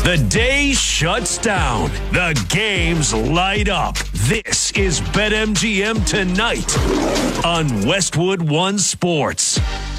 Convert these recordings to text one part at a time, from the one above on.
The day shuts down. The games light up. This is BetMGM Tonight on Westwood One Sports.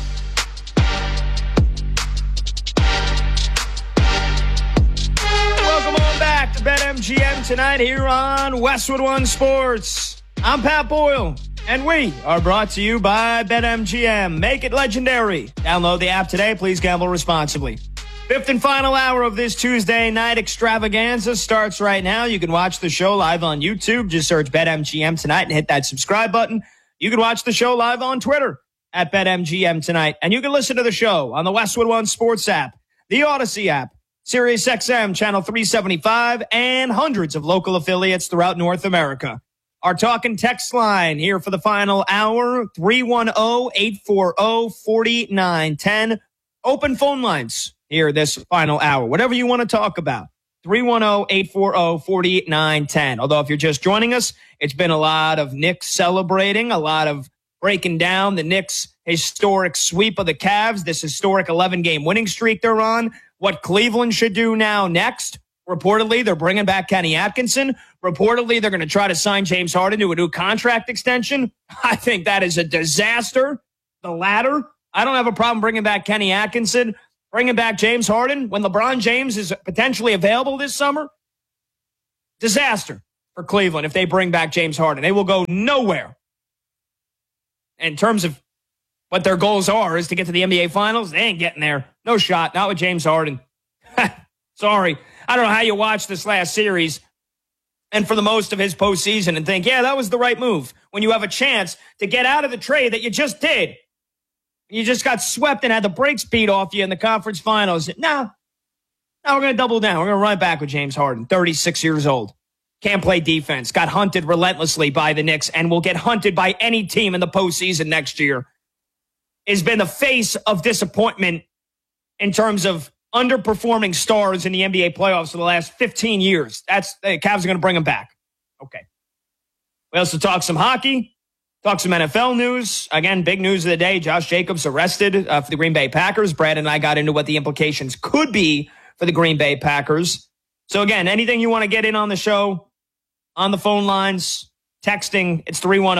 Welcome on back to BetMGM Tonight here on Westwood One Sports. I'm Pat Boyle, and we are brought to you by BetMGM. Make it legendary. Download the app today. Please gamble responsibly. Fifth and final hour of this Tuesday night extravaganza starts right now. You can watch the show live on YouTube. Just search BetMGM Tonight and hit that subscribe button. You can watch the show live on Twitter at BetMGM Tonight. And you can listen to the show on the Westwood One Sports app, the Odyssey app, SiriusXM Channel 375, and hundreds of local affiliates throughout North America. Our talk and text line here for the final hour, 310-840-4910. Open phone lines here this final hour. Whatever you want to talk about, 310-840-4910. Although if you're just joining us, it's been a lot of Knicks celebrating, a lot of breaking down the Knicks' historic sweep of the Cavs, this historic 11-game winning streak they're on, what Cleveland should do now next. Reportedly, they're bringing back Kenny Atkinson. Reportedly, they're going to try to sign James Harden to a new contract extension. I think that is a disaster. The latter. I don't have a problem bringing back Kenny Atkinson. Bringing back James Harden when LeBron James is potentially available this summer. Disaster for Cleveland if they bring back James Harden. They will go nowhere. In terms of what their goals are is to get to the NBA Finals. They ain't getting there. No shot. Not with James Harden. Sorry. I don't know how you watch this last series and for the most of his postseason and think, yeah, that was the right move. When you have a chance to get out of the trade that you just did. You just got swept and had the brakes beat off you in the conference finals. Now we're going to double down. We're going to run it back with James Harden, 36 years old. Can't play defense. Got hunted relentlessly by the Knicks and will get hunted by any team in the postseason next year. Has been the face of disappointment in terms of underperforming stars in the NBA playoffs for the last 15 years. The Cavs are going to bring him back. Okay. We also talk some hockey. Talk some NFL news. Again, big news of the day. Josh Jacobs arrested for the Green Bay Packers. Brad and I got into what the implications could be for the Green Bay Packers. So again, anything you want to get in on the show, on the phone lines, texting, it's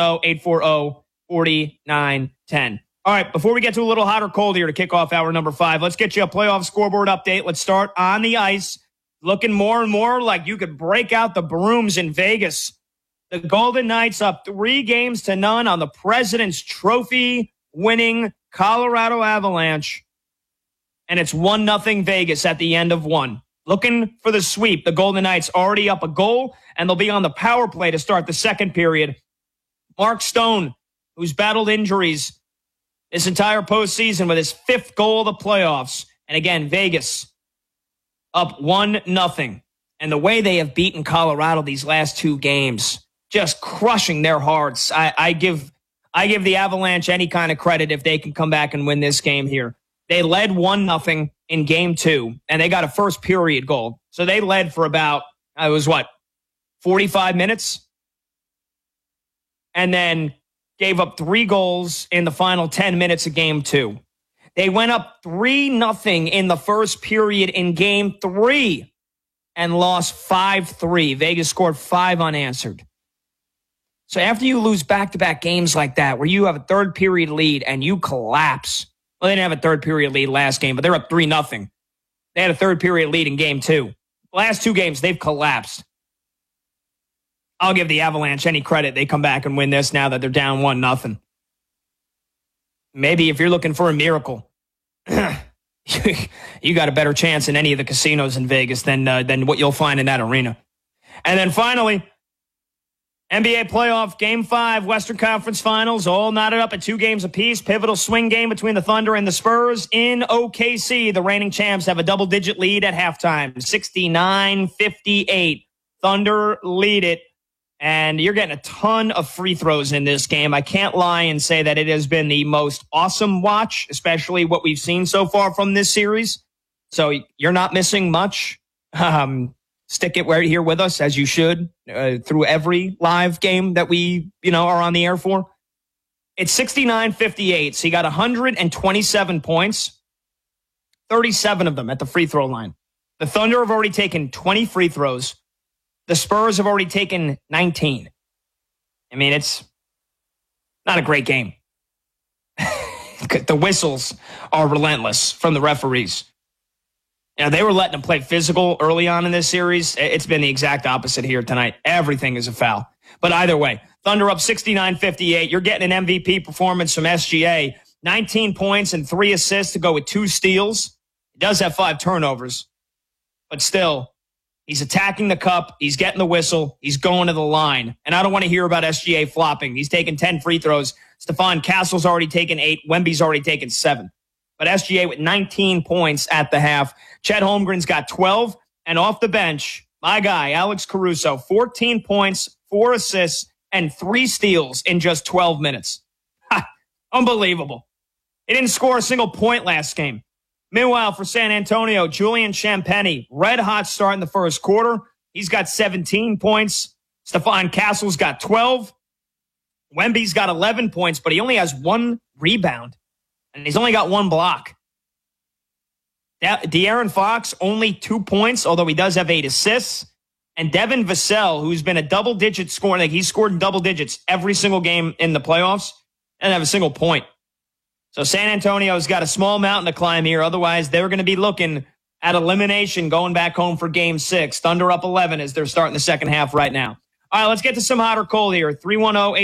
310-840-4910. All right, before we get to a little hot or cold here to kick off hour number 5, let's get you a playoff scoreboard update. Let's start on the ice. Looking more and more like you could break out the brooms in Vegas. The Golden Knights up 3-0 on the President's Trophy winning Colorado Avalanche. And it's 1-0 Vegas at the end of one. Looking for the sweep. The Golden Knights already up a goal, and they'll be on the power play to start the second period. Mark Stone, who's battled injuries this entire postseason with his 5th goal of the playoffs. And again, Vegas up 1-0. And the way they have beaten Colorado these last 2 games, just crushing their hearts. I give the Avalanche any kind of credit if they can come back and win this game here. They led 1-0 in game 2, and they got a first period goal. So they led for about, 45 minutes? And then gave up 3 goals in the final 10 minutes of game 2. They went up 3-0 in the first period in game 3 and lost 5-3. Vegas scored 5 unanswered. So after you lose back-to-back games like that, where you have a third period lead and you collapse. Well, they didn't have a third period lead last game, but they're up 3-0. They had a third period lead in game 2. Last 2 games, they've collapsed. I'll give the Avalanche any credit. They come back and win this now that they're down 1-0. Maybe if you're looking for a miracle, you got a better chance in any of the casinos in Vegas than what you'll find in that arena. And then finally, NBA playoff game 5, Western Conference Finals, all knotted up at 2 games apiece. Pivotal swing game between the Thunder and the Spurs in OKC. The reigning champs have a double-digit lead at halftime, 69-58. Thunder lead it, and you're getting a ton of free throws in this game. I can't lie and say that it has been the most awesome watch, especially what we've seen so far from this series. So you're not missing much. Stick it right here with us, as you should, through every live game that we, are on the air for. It's 69-58. So he got 127 points, 37 of them at the free throw line. The Thunder have already taken 20 free throws. The Spurs have already taken 19. I mean, it's not a great game. The whistles are relentless from the referees. They were letting them play physical early on in this series. It's been the exact opposite here tonight. Everything is a foul. But either way, Thunder up 69-58. You're getting an MVP performance from SGA. 19 points and 3 assists to go with 2 steals. He does have 5 turnovers. But still, he's attacking the cup. He's getting the whistle. He's going to the line. And I don't want to hear about SGA flopping. He's taken 10 free throws. Stephon Castle's already taken 8. Wemby's already taken 7. But SGA with 19 points at the half. Chet Holmgren's got 12. And off the bench, my guy, Alex Caruso, 14 points, 4 assists, and 3 steals in just 12 minutes. Ha, unbelievable. He didn't score a single point last game. Meanwhile, for San Antonio, Julian Champagnie, red hot start in the first quarter. He's got 17 points. Stephon Castle's got 12. Wemby's got 11 points, but he only has 1 rebound. And he's only got 1 block. De'Aaron Fox, only 2 points, although he does have 8 assists. And Devin Vassell, who's been a double-digit scorer, like he's scored in double digits every single game in the playoffs, and have a single point. So San Antonio's got a small mountain to climb here. Otherwise, they're going to be looking at elimination going back home for Game 6. Thunder up 11 as they're starting the second half right now. All right, let's get to some hot or cold here. 310